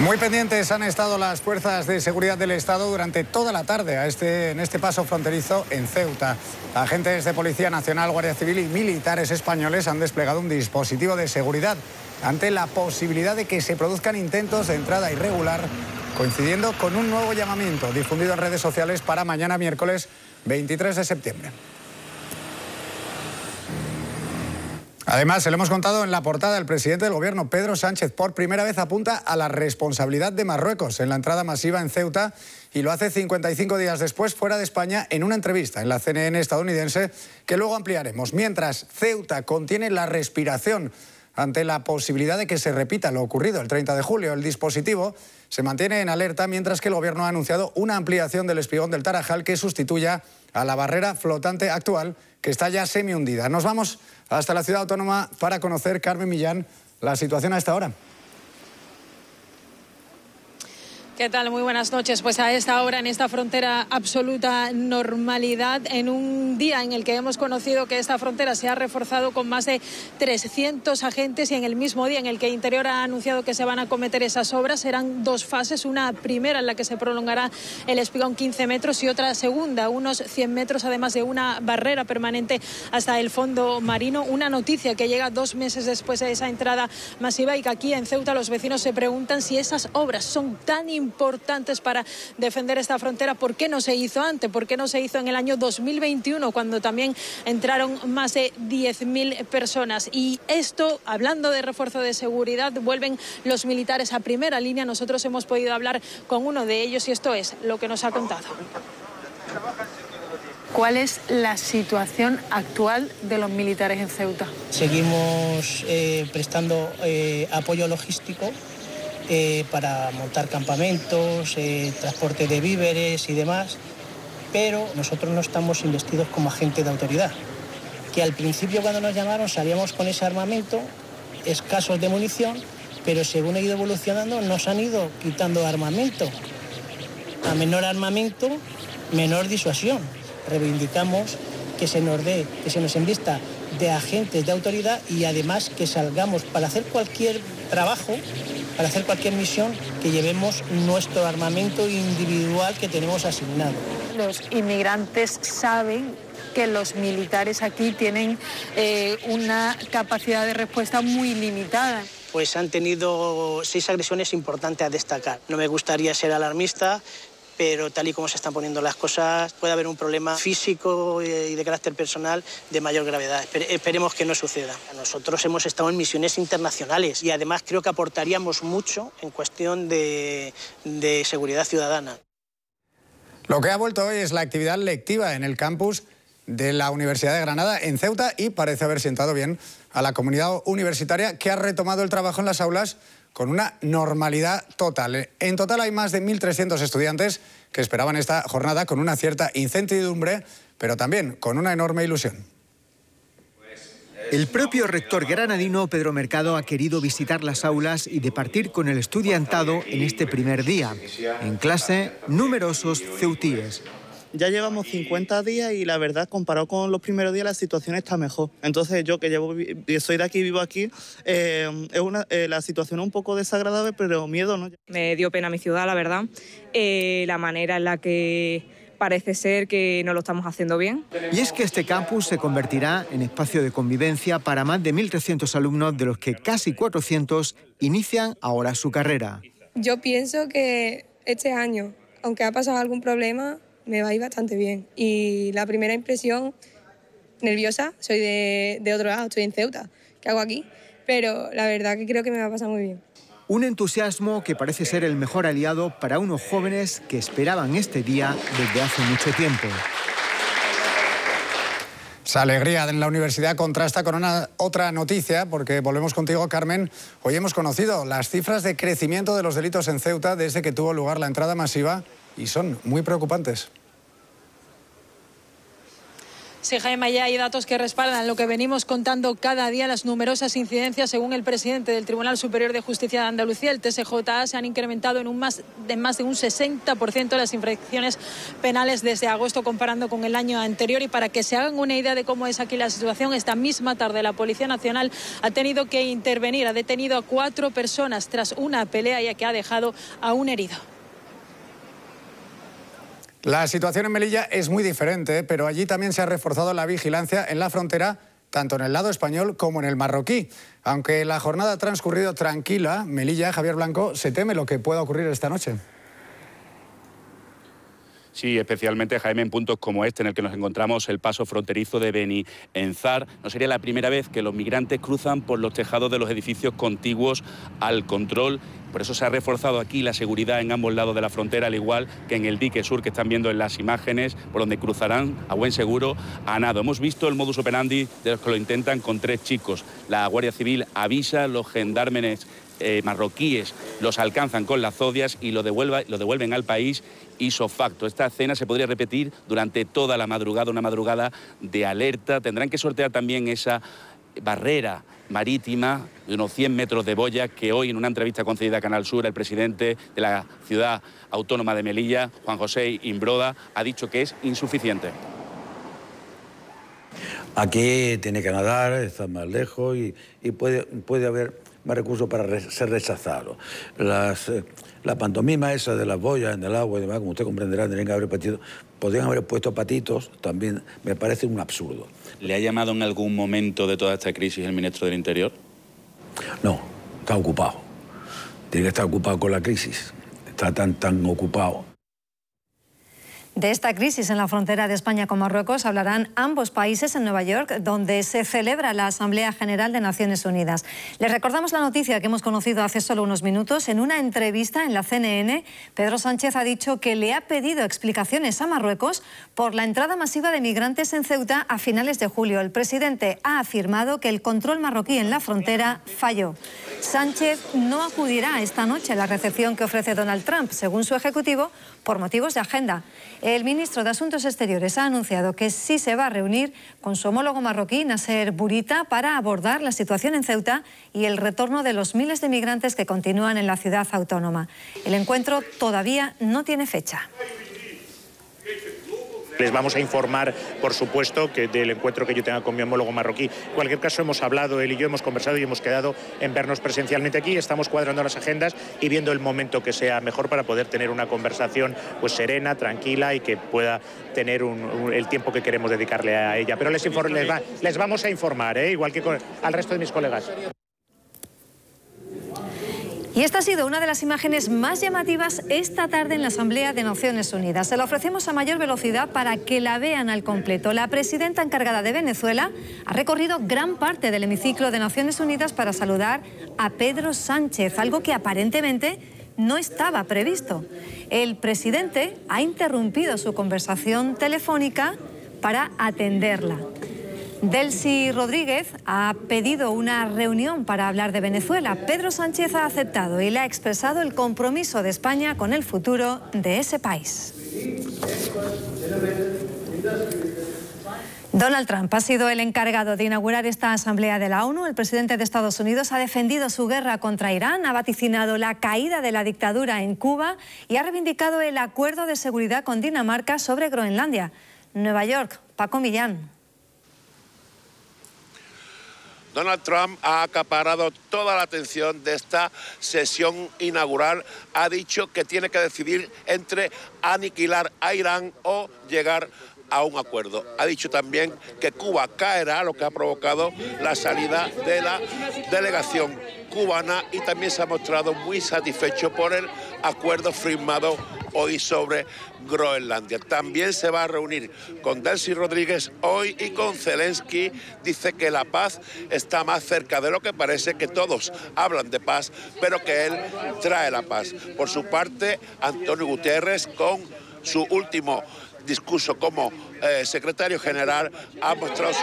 Muy pendientes han estado las fuerzas de seguridad del Estado durante toda la tarde en este paso fronterizo en Ceuta. Agentes de Policía Nacional, Guardia Civil y militares españoles han desplegado un dispositivo de seguridad ante la posibilidad de que se produzcan intentos de entrada irregular, coincidiendo con un nuevo llamamiento difundido en redes sociales para mañana miércoles 23 de septiembre. Además, se lo hemos contado en la portada, el presidente del Gobierno, Pedro Sánchez, por primera vez apunta a la responsabilidad de Marruecos en la entrada masiva en Ceuta y lo hace 55 días después fuera de España en una entrevista en la CNN estadounidense que luego ampliaremos. Mientras Ceuta contiene la respiración ante la posibilidad de que se repita lo ocurrido el 30 de julio, el dispositivo se mantiene en alerta mientras que el Gobierno ha anunciado una ampliación del espigón del Tarajal que sustituya a la barrera flotante actual que está ya semi-hundida. Nos vamos hasta la ciudad autónoma para conocer, Carmen Millán, la situación a esta hora. ¿Qué tal? Muy buenas noches. Pues a esta hora, en esta frontera, absoluta normalidad, en un día en el que hemos conocido que esta frontera se ha reforzado con más de 300 agentes y en el mismo día en el que Interior ha anunciado que se van a acometer esas obras, serán dos fases, una primera en la que se prolongará el espigón 15 metros y otra segunda, unos 100 metros, además de una barrera permanente hasta el fondo marino. Una noticia que llega 2 meses después de esa entrada masiva y que aquí en Ceuta los vecinos se preguntan si esas obras son tan importantes para defender esta frontera. ¿Por qué no se hizo antes? ¿Por qué no se hizo en el año 2021, cuando también entraron más de 10.000 personas? Y esto, hablando de refuerzo de seguridad, vuelven los militares a primera línea. Nosotros hemos podido hablar con uno de ellos y esto es lo que nos ha contado. ¿Cuál es la situación actual de los militares en Ceuta? Seguimos prestando apoyo logístico para montar campamentos, transporte de víveres y demás, pero nosotros no estamos investidos como agente de autoridad. Que al principio, cuando nos llamaron, salíamos con ese armamento, escasos de munición, pero según ha ido evolucionando nos han ido quitando armamento. A menor armamento, menor disuasión. Reivindicamos que se nos dé, que se nos invista de agentes de autoridad y además que salgamos para hacer cualquier trabajo, para hacer cualquier misión, que llevemos nuestro armamento individual que tenemos asignado. Los inmigrantes saben que los militares aquí tienen una capacidad de respuesta muy limitada. Pues han tenido 6 agresiones importantes a destacar. No me gustaría ser alarmista, pero tal y como se están poniendo las cosas, puede haber un problema físico y de carácter personal de mayor gravedad. Esperemos que no suceda. Nosotros hemos estado en misiones internacionales y además creo que aportaríamos mucho en cuestión de seguridad ciudadana. Lo que ha vuelto hoy es la actividad lectiva en el campus de la Universidad de Granada en Ceuta y parece haber sentado bien a la comunidad universitaria, que ha retomado el trabajo en las aulas con una normalidad total. En total hay más de 1.300 estudiantes que esperaban esta jornada con una cierta incertidumbre, pero también con una enorme ilusión. El propio rector granadino, Pedro Mercado, ha querido visitar las aulas y departir con el estudiantado en este primer día. En clase, numerosos ceutíes. Ya llevamos 50 días y la verdad, comparado con los primeros días, la situación está mejor. Entonces yo, que soy de aquí, vivo aquí, la situación es un poco desagradable, pero miedo no. Me dio pena mi ciudad, la verdad. La manera en la que parece ser que no lo estamos haciendo bien. Y es que este campus se convertirá en espacio de convivencia para más de 1.300 alumnos, de los que casi 400 inician ahora su carrera. Yo pienso que este año, aunque ha pasado algún problema, me va a ir bastante bien. Y la primera impresión, nerviosa, soy de otro lado, estoy en Ceuta, ¿qué hago aquí? Pero la verdad que creo que me va a pasar muy bien. Un entusiasmo que parece ser el mejor aliado para unos jóvenes que esperaban este día desde hace mucho tiempo. Esa alegría en la universidad contrasta con otra noticia, porque volvemos contigo, Carmen. Hoy hemos conocido las cifras de crecimiento de los delitos en Ceuta desde que tuvo lugar la entrada masiva y son muy preocupantes. Sí, Jaime, ya hay datos que respaldan lo que venimos contando cada día, las numerosas incidencias. Según el presidente del Tribunal Superior de Justicia de Andalucía, el TSJA, se han incrementado en más de un 60% las infracciones penales desde agosto comparando con el año anterior. Y para que se hagan una idea de cómo es aquí la situación, esta misma tarde la Policía Nacional ha tenido que intervenir, ha detenido a 4 personas tras una pelea y que ha dejado a un herido. La situación en Melilla es muy diferente, pero allí también se ha reforzado la vigilancia en la frontera, tanto en el lado español como en el marroquí. Aunque la jornada ha transcurrido tranquila, Melilla, Javier Blanco, se teme lo que pueda ocurrir esta noche. Sí, especialmente, Jaime, en puntos como este en el que nos encontramos, el paso fronterizo de Beni Enzar. No sería la primera vez que los migrantes cruzan por los tejados de los edificios contiguos al control. Por eso se ha reforzado aquí la seguridad en ambos lados de la frontera, al igual que en el dique sur que están viendo en las imágenes, por donde cruzarán a buen seguro a nado. Hemos visto el modus operandi de los que lo intentan con 3 chicos. La Guardia Civil avisa, los gendarmes marroquíes los alcanzan con las zodias y lo devuelven al país ipso facto. Esta escena se podría repetir durante toda la madrugada, una madrugada de alerta. Tendrán que sortear también esa barrera marítima de unos 100 metros de boya que hoy, en una entrevista concedida a Canal Sur, el presidente de la ciudad autónoma de Melilla, Juan José Imbroda, ha dicho que es insuficiente. Aquí tiene que nadar, está más lejos y puede haber más recursos para ser rechazado. La pantomima esa de las boyas en el agua y demás, como usted comprenderá, podrían haber puesto patitos, también me parece un absurdo. ¿Le ha llamado en algún momento de toda esta crisis el ministro del Interior? No, está ocupado. Tiene que estar ocupado con la crisis. Está tan ocupado. De esta crisis en la frontera de España con Marruecos hablarán ambos países en Nueva York, donde se celebra la Asamblea General de Naciones Unidas. Les recordamos la noticia que hemos conocido hace solo unos minutos. En una entrevista en la CNN, Pedro Sánchez ha dicho que le ha pedido explicaciones a Marruecos por la entrada masiva de migrantes en Ceuta a finales de julio. El presidente ha afirmado que el control marroquí en la frontera falló. Sánchez no acudirá esta noche a la recepción que ofrece Donald Trump, según su ejecutivo, por motivos de agenda. El ministro de Asuntos Exteriores ha anunciado que sí se va a reunir con su homólogo marroquí, Nasser Bourita, para abordar la situación en Ceuta y el retorno de los miles de migrantes que continúan en la ciudad autónoma. El encuentro todavía no tiene fecha. Les vamos a informar, por supuesto, que del encuentro que yo tenga con mi homólogo marroquí. En cualquier caso, hemos hablado, él y yo hemos conversado y hemos quedado en vernos presencialmente aquí. Estamos cuadrando las agendas y viendo el momento que sea mejor para poder tener una conversación pues serena, tranquila y que pueda tener el tiempo que queremos dedicarle a ella. Pero les vamos a informar, igual que al resto de mis colegas. Y esta ha sido una de las imágenes más llamativas esta tarde en la Asamblea de Naciones Unidas. Se la ofrecemos a mayor velocidad para que la vean al completo. La presidenta encargada de Venezuela ha recorrido gran parte del hemiciclo de Naciones Unidas para saludar a Pedro Sánchez, algo que aparentemente no estaba previsto. El presidente ha interrumpido su conversación telefónica para atenderla. Delcy Rodríguez ha pedido una reunión para hablar de Venezuela. Pedro Sánchez ha aceptado y le ha expresado el compromiso de España con el futuro de ese país. Donald Trump ha sido el encargado de inaugurar esta Asamblea de la ONU. El presidente de Estados Unidos ha defendido su guerra contra Irán, ha vaticinado la caída de la dictadura en Cuba y ha reivindicado el acuerdo de seguridad con Dinamarca sobre Groenlandia. Nueva York, Paco Millán. Donald Trump ha acaparado toda la atención de esta sesión inaugural. Ha dicho que tiene que decidir entre aniquilar a Irán o llegar a un acuerdo. Ha dicho también que Cuba caerá, lo que ha provocado la salida de la delegación cubana, y también se ha mostrado muy satisfecho por el acuerdo firmado hoy sobre Groenlandia. También se va a reunir con Delcy Rodríguez hoy y con Zelensky. Dice que la paz está más cerca de lo que parece, que todos hablan de paz, pero que él trae la paz. Por su parte, Antonio Guterres, con su último discurso como secretario general, ha mostrado su